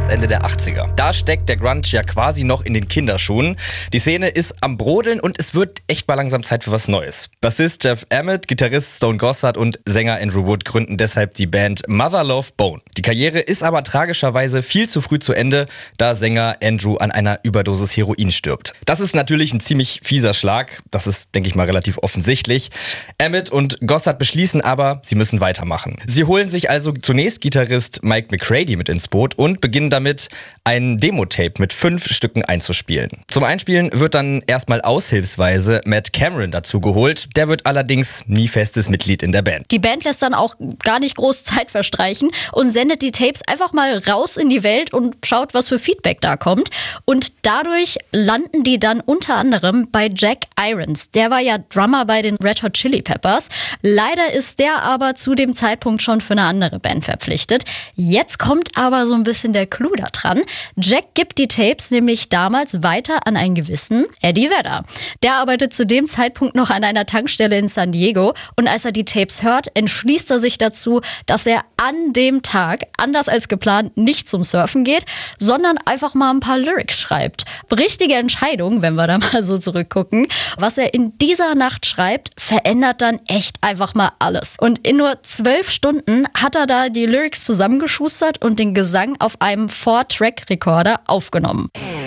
Ende der 80er. Da steckt der Grunge ja quasi noch in den Kinderschuhen. Die Szene ist am Brodeln und es wird echt mal langsam Zeit für was Neues. Bassist Jeff Ament, Gitarrist Stone Gossard und Sänger Andrew Wood gründen deshalb die Band Mother Love Bone. Die Karriere ist aber tragischerweise viel zu früh zu Ende, da Sänger Andrew an einer Überdosis Heroin stirbt. Das ist natürlich ein ziemlich fieser Schlag, das ist, denke ich mal, relativ offensichtlich. Ament und Gossard beschließen aber, sie müssen weitermachen. Sie holen sich also zunächst Gitarrist Mike McCready mit ins Boot und beginnen damit, ein Demo-Tape mit 5 Stücken einzuspielen. Zum Einspielen wird dann erstmal aushilfsweise Matt Cameron dazu geholt. Der wird allerdings nie festes Mitglied in der Band. Die Band lässt dann auch gar nicht groß Zeit verstreichen und sendet die Tapes einfach mal raus in die Welt und schaut, was für Feedback da kommt. Und dadurch landen die dann unter anderem bei Jack Irons. Der war ja Drummer bei den Red Hot Chili Peppers. Leider ist der aber zu dem Zeitpunkt schon für eine andere Band verpflichtet. Jetzt kommt aber so ein bisschen der Clou da dran. Jack gibt die Tapes nämlich damals weiter an einen gewissen Eddie Vedder. Der arbeitet zu dem Zeitpunkt noch an einer Tankstelle in San Diego und als er die Tapes hört, entschließt er sich dazu, dass er an dem Tag, anders als geplant, nicht zum Surfen geht, sondern einfach mal ein paar Lyrics schreibt. Richtige Entscheidung, wenn wir da mal so zurückgucken. Was er in dieser Nacht schreibt, verändert dann echt einfach mal alles. Und in nur 12 Stunden hat er da die Lyrics zusammengeschustert und den Gesang auf einem 4-Track-Recorder aufgenommen.